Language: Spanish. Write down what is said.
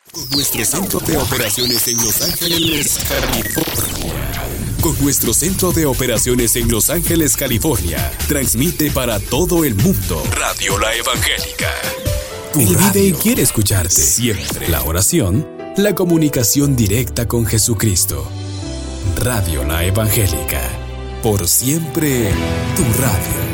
Con nuestro centro de operaciones en Los Ángeles, California. Con nuestro centro de operaciones en Los Ángeles, California. Transmite para todo el mundo. Radio La Evangélica. Él vive y quiere escucharte. Siempre. La oración, la comunicación directa con Jesucristo. Radio La Evangélica. Por siempre, tu radio.